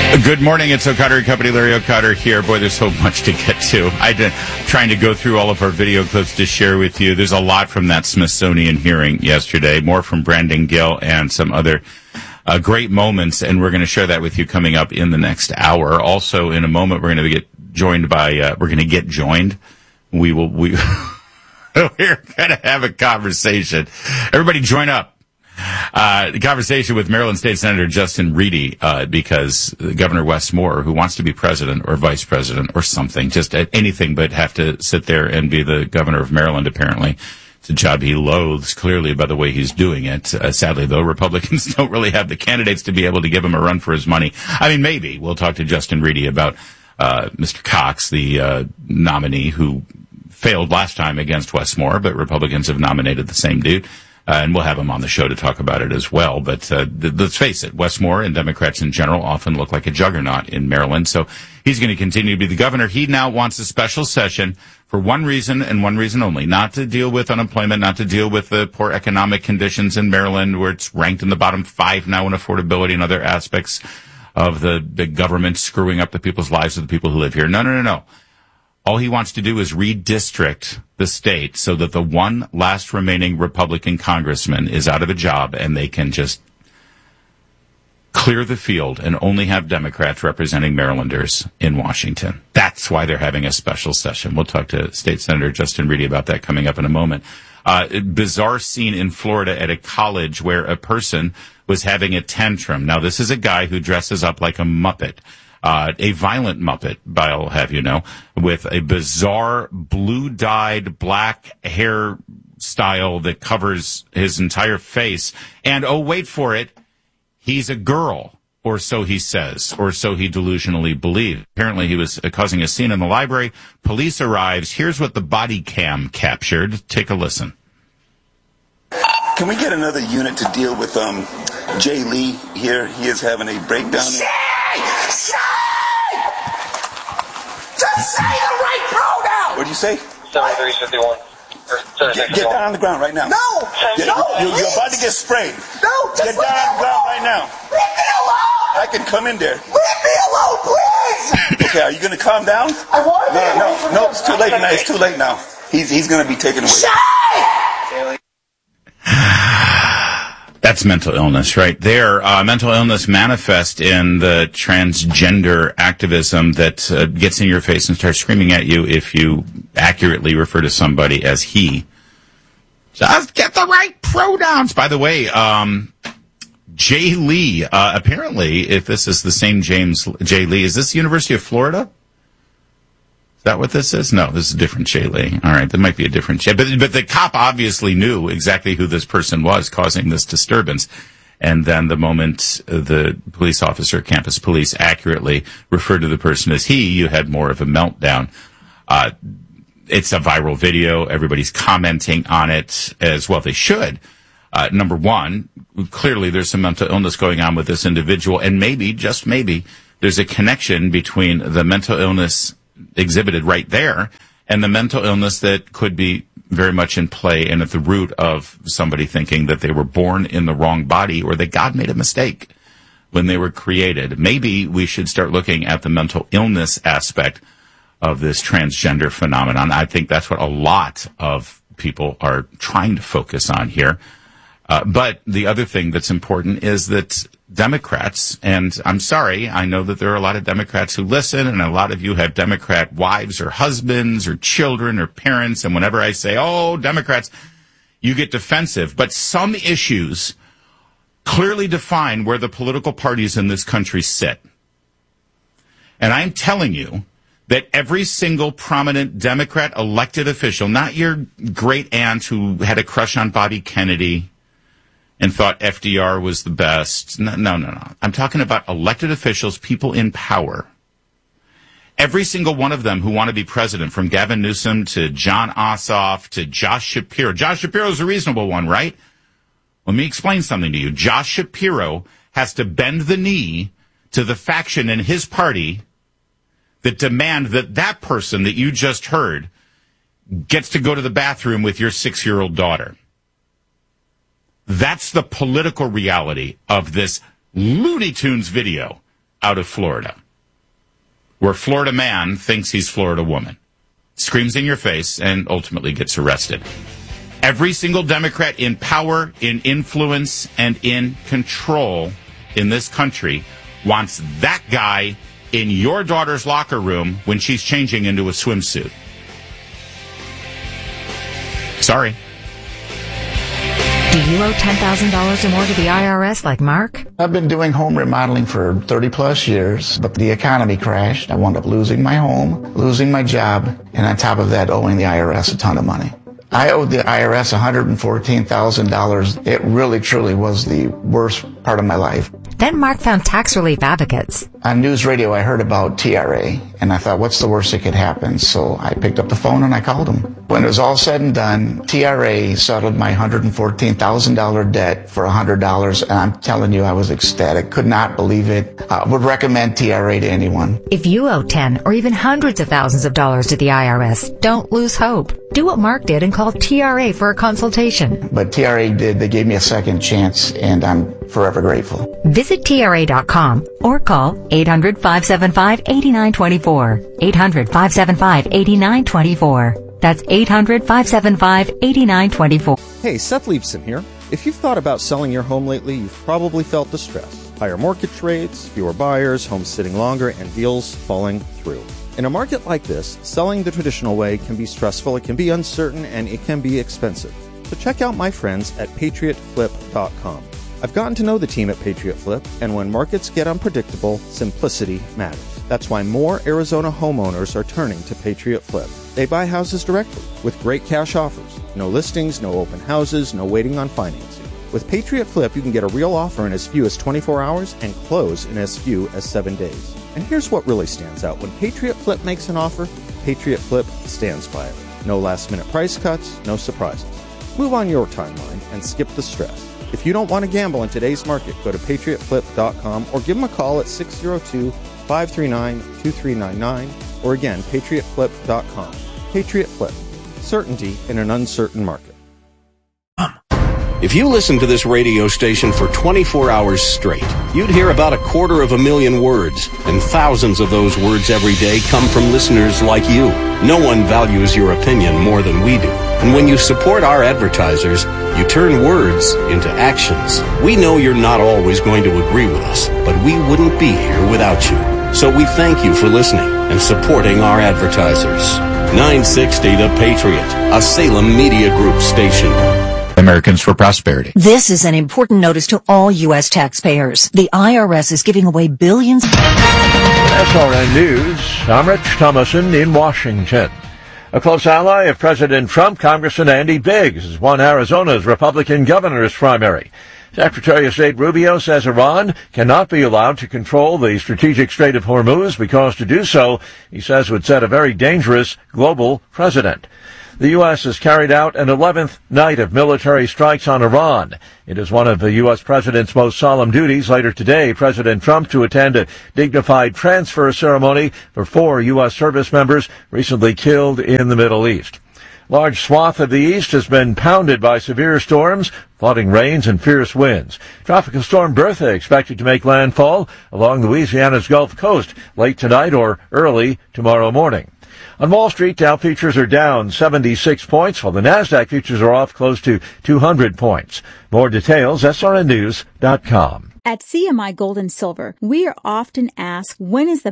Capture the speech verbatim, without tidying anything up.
Good morning. It's O'Connor and Company. Larry O'Connor here. Boy, there's so much to get to. I'm trying to go through all of our video clips to share with you. There's a lot from that Smithsonian hearing yesterday, more from Brandon Gill and some other uh, great moments, and we're going to share that with you coming up in the next hour. Also, in a moment, we're going to get joined by, uh, we're going to get joined. We will, we, we're going to have a conversation. Everybody join up. Uh, the conversation with Maryland State Senator Justin Reedy, uh, because Governor Wes Moore, who wants to be president or vice president or something, just anything but have to sit there and be the governor of Maryland, apparently. It's a job he loathes, clearly, by the way he's doing it. Uh, sadly, though, Republicans don't really have the candidates to be able to give him a run for his money. I mean, maybe. We'll talk to Justin Reedy about uh, Mister Cox, the uh, nominee who failed last time against Wes Moore, but Republicans have nominated the same dude. Uh, and we'll have him on the show to talk about it as well. But uh, th- let's face it, Wes Moore and Democrats in general often look like a juggernaut in Maryland. So he's going to continue to be the governor. He now wants a special session for one reason and one reason only, not to deal with unemployment, not to deal with the poor economic conditions in Maryland, where it's ranked in the bottom five now in affordability and other aspects of the, the government screwing up the people's lives of the people who live here. No, no, no, no. All he wants to do is redistrict the state so that the one last remaining Republican congressman is out of a job and they can just clear the field and only have Democrats representing Marylanders in Washington. That's why they're having a special session. We'll talk to State Senator Justin Reedy about that coming up in a moment. Uh, bizarre scene in Florida at a college where a person was having a tantrum. Now, this is a guy who dresses up like a Muppet. Uh, a violent Muppet, I'll have you know, with a bizarre blue-dyed black hair style that covers his entire face. And, oh, wait for it, he's a girl, or so he says, or so he delusionally believed. Apparently he was uh, causing a scene in the library. Police arrives. Here's what the body cam captured. Take a listen. Can we get another unit to deal with um, Jay Lee here? He is having a breakdown. Say! Say! Just say the right pronoun! What did you say? seventy-three fifty-one. Get, get down on the ground right now. No! Get, no! You, you're about to get sprayed. No! Just get down on the ground right now. Leave me alone! I can come in there. Leave me alone, please! Okay, are you going to calm down? I want to No, no, no, it's too late now. It's too late now. He's, he's going to be taken away. Say! That's mental illness right there. Uh, mental illness manifest in the transgender activism that uh, gets in your face and starts screaming at you if you accurately refer to somebody as he. Just get the right pronouns. By the way, um, Jay Lee, uh, apparently, if this is the same James Jay Lee, is this the University of Florida? Is that what this is? No, this is a different Jay Lee. All right, there might be a different Jay. But, but the cop obviously knew exactly who this person was causing this disturbance. And then the moment the police officer, campus police, accurately referred to the person as he, you had more of a meltdown. Uh, it's a viral video. Everybody's commenting on it as well. They should. Uh, number one, clearly there's some mental illness going on with this individual. And maybe, just maybe, there's a connection between the mental illness exhibited right there and the mental illness that could be very much in play and at the root of somebody thinking that they were born in the wrong body or that God made a mistake when they were created. Maybe we should start looking at the mental illness aspect of this transgender phenomenon. I think that's what a lot of people are trying to focus on here. Uh, but the other thing that's important is that Democrats, and I'm sorry, I know that there are a lot of Democrats who listen, and a lot of you have Democrat wives or husbands or children or parents, and whenever I say, oh, Democrats, you get defensive. But some issues clearly define where the political parties in this country sit. And I'm telling you that every single prominent Democrat elected official, not your great aunt who had a crush on Bobby Kennedy and thought F D R was the best. No, no, no, no. I'm talking about elected officials, people in power. Every single one of them who want to be president, from Gavin Newsom to John Ossoff to Josh Shapiro. Josh Shapiro is a reasonable one, right? Let me explain something to you. Josh Shapiro has to bend the knee to the faction in his party that demand that that person that you just heard gets to go to the bathroom with your six-year-old daughter. That's the political reality of this Looney Tunes video out of Florida, where Florida man thinks he's Florida woman, screams in your face, and ultimately gets arrested. Every single Democrat in power, in influence, and in control in this country wants that guy in your daughter's locker room when she's changing into a swimsuit. Sorry. Do you owe ten thousand dollars or more to the I R S like Mark? I've been doing home remodeling for thirty plus years, but the economy crashed. I wound up losing my home, losing my job, and on top of that, owing the I R S a ton of money. I owed the I R S one hundred fourteen thousand dollars. It really, truly was the worst part of my life. Then Mark found tax relief advocates. On news radio, I heard about T R A, and I thought, what's the worst that could happen? So I picked up the phone and I called them. When it was all said and done, T R A settled my one hundred fourteen thousand dollars debt for one hundred dollars, and I'm telling you, I was ecstatic. Could not believe it. I would recommend T R A to anyone. If you owe ten or even hundreds of thousands of dollars to the I R S, don't lose hope. Do what Mark did and call T R A for a consultation. But T R A did. They gave me a second chance, and I'm forever grateful. Visit T R A dot com or call eight hundred, five seven five, eight nine two four. eight hundred, five seven five, eight nine two four. That's eight hundred, five seven five, eight nine two four. Hey, Seth Leibson here. If you've thought about selling your home lately, you've probably felt distress. Higher mortgage rates, fewer buyers, homes sitting longer, and deals falling through. In a market like this, selling the traditional way can be stressful, it can be uncertain, and it can be expensive. So check out my friends at patriot flip dot com. I've gotten to know the team at Patriot Flip, and when markets get unpredictable, simplicity matters. That's why more Arizona homeowners are turning to Patriot Flip. They buy houses directly with great cash offers. No listings, no open houses, no waiting on financing. With Patriot Flip, you can get a real offer in as few as twenty-four hours and close in as few as seven days. And here's what really stands out. When Patriot Flip makes an offer, Patriot Flip stands by it. No last-minute price cuts, no surprises. Move on your timeline and skip the stress. If you don't want to gamble in today's market, go to patriot flip dot com or give them a call at six oh two, five three nine, two three nine nine, or again, patriot flip dot com. Patriot Flip. Certainty in an uncertain market. If you listen to this radio station for twenty-four hours straight, you'd hear about a quarter of a million words, and thousands of those words every day come from listeners like you. No one values your opinion more than we do. And when you support our advertisers, you turn words into actions. We know you're not always going to agree with us, but we wouldn't be here without you. So we thank you for listening and supporting our advertisers. nine sixty The Patriot, a Salem Media Group station. Americans for Prosperity. This is an important notice to all U S taxpayers. The I R S is giving away billions. S R N News, I'm Rich Thomason in Washington. A close ally of President Trump, Congressman Andy Biggs, has won Arizona's Republican governor's primary. Secretary of State Rubio says Iran cannot be allowed to control the strategic Strait of Hormuz because to do so, he says, would set a very dangerous global precedent. The U S has carried out an eleventh night of military strikes on Iran. It is one of the U S president's most solemn duties. Later today, President Trump to attend a dignified transfer ceremony for four U S service members recently killed in the Middle East. Large swath of the east has been pounded by severe storms, flooding rains, and fierce winds. Tropical storm Bertha expected to make landfall along Louisiana's Gulf Coast late tonight or early tomorrow morning. On Wall Street, Dow futures are down seventy-six points, while the NASDAQ futures are off close to two hundred points. More details, S R N news dot com. At C M I Gold and Silver, we are often asked, when is the